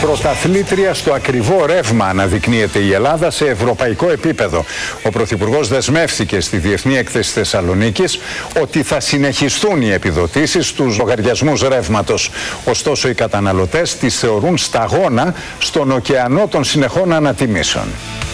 Πρωταθλήτρια στο ακριβό ρεύμα αναδεικνύεται η Ελλάδα σε ευρωπαϊκό επίπεδο. Ο Πρωθυπουργός δεσμεύθηκε στη Διεθνή Έκθεση Θεσσαλονίκης ότι θα συνεχιστούν οι επιδοτήσεις στους λογαριασμούς ρεύματος. Ωστόσο, οι καταναλωτές τις θεωρούν σταγόνα στον ωκεανό των συνεχών ανατιμήσεων.